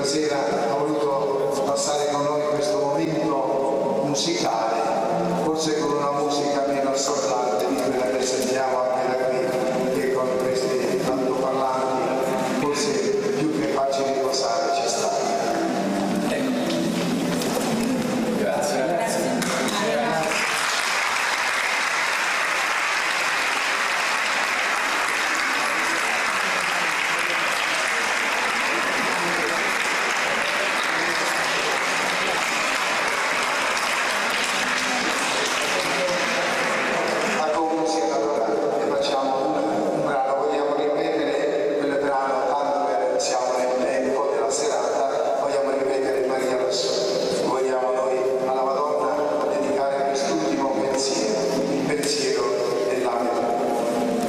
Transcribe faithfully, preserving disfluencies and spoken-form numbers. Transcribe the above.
sera ha voluto passare con noi questo momento musicale, forse con una musica meno assordante di quella che sentiamo